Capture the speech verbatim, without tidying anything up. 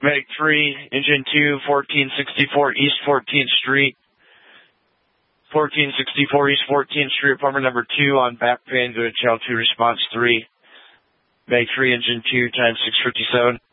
Meg three, Engine two, fourteen sixty-four East fourteenth Street. fourteen sixty-four East fourteenth Street, apartment number two on back pan, go to channel two, response three. Meg three, Engine two, time six fifty-seven.